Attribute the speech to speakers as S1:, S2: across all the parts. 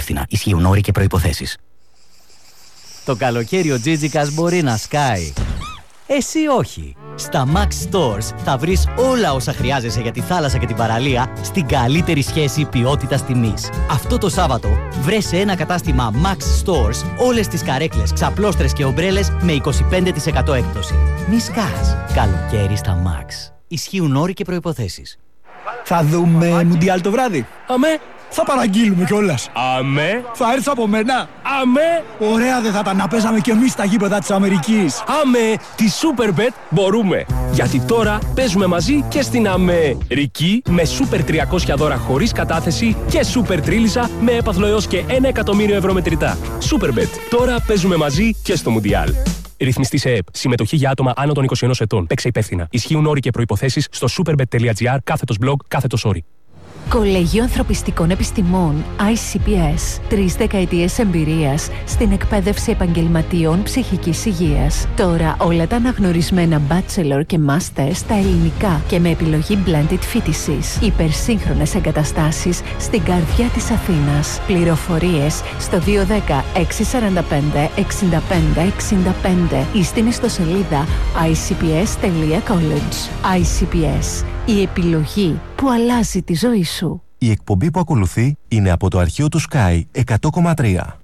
S1: υπεύθυνα. Ισχύουν όροι και προϋποθέσεις.
S2: Το καλοκαίρι ο Τζίτζικας μπορεί να σκάει. Εσύ όχι. Στα Max Stores θα βρεις όλα όσα χρειάζεσαι για τη θάλασσα και την παραλία στην καλύτερη σχέση ποιότητας-τιμής. Αυτό το Σάββατο βρες σε ένα κατάστημα Max Stores όλες τις καρέκλες, ξαπλώστρες και ομπρέλες με 25% έκπτωση. Μη σκάς. Καλοκαίρι στα Max. Ισχύουν όροι και προϋποθέσεις.
S3: Θα δούμε Μουντιάλ το βράδυ.
S4: Αμέ.
S3: Θα παραγγείλουμε κιόλας.
S4: Αμέ.
S3: Θα έρθεις από μένα.
S4: Αμέ.
S3: Ωραία δεν θα ήταν να παίζαμε κι εμείς στα γήπεδα της Αμερικής.
S4: Αμέ. Τη Superbet μπορούμε. Γιατί τώρα παίζουμε μαζί και στην Αμερική με Super 300 δώρα χωρίς κατάθεση και Super Τρίλισσα με έπαθλο έως και 1 εκατομμύριο ευρώ μετρητά. Superbet. Τώρα παίζουμε μαζί και στο Μουντιάλ. Ρυθμιστή σε ΕΕΠ. Συμμετοχή για άτομα άνω των 21 ετών. Παίξε υπεύθυνα. Ισχύουν όροι και προϋποθέσεις στο superbet.gr/blog/όροι.
S5: Κολέγιο Ανθρωπιστικών Επιστημών ICPS. 3 δεκαετίες εμπειρίας στην εκπαίδευση επαγγελματίων ψυχικής υγείας. Τώρα όλα τα αναγνωρισμένα bachelor και master στα ελληνικά και με επιλογή blended φοιτησης. Υπερσύγχρονες εγκαταστάσεις στην καρδιά της Αθήνας. Πληροφορίες στο 210 645 65 65 ή στην ιστοσελίδα icps.college. ICPS. Η επιλογή που αλλάζει τη ζωή σου.
S6: Η εκπομπή που ακολουθεί είναι από το αρχείο του Sky 100,3.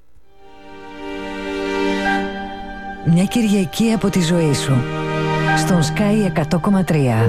S7: Μια Κυριακή από τη ζωή σου. Στον Sky 100,3.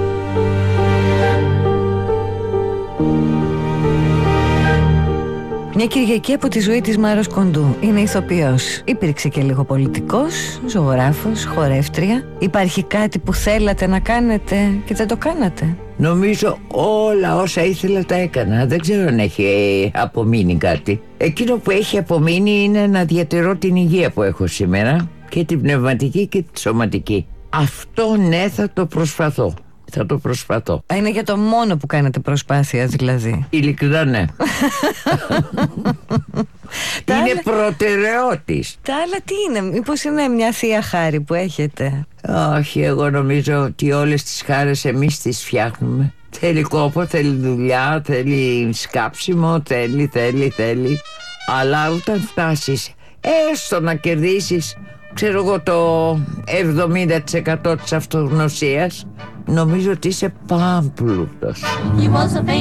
S7: Μια Κυριακή από τη ζωή της Μάρος Κοντού. Είναι ηθοποιός. Υπήρξε και λίγο πολιτικός, ζωγράφος, χορεύτρια. Υπάρχει κάτι που θέλατε να κάνετε και δεν το κάνατε?
S8: Νομίζω όλα όσα ήθελα τα έκανα. Δεν ξέρω αν έχει απομείνει κάτι. Εκείνο που έχει απομείνει είναι να διατηρώ την υγεία που έχω σήμερα, και την πνευματική και τη σωματική. Αυτό ναι, θα το προσπαθώ. Θα το προσπαθώ.
S7: Είναι για το μόνο που κάνετε προσπάθεια δηλαδή?
S8: Ειλικρινά ναι. Είναι προτεραιότης.
S7: Τα άλλα τι είναι? Μήπως είναι μια θεία χάρη που έχετε?
S8: Όχι, εγώ νομίζω ότι όλες τις χάρες εμείς τις φτιάχνουμε. Θέλει κόπο, θέλει δουλειά, θέλει σκάψιμο, θέλει. Αλλά όταν φτάσεις έστω να κερδίσεις, ξέρω εγώ, το 70% της αυτογνωσίας, νομίζω ότι είσαι πάμπλουτος.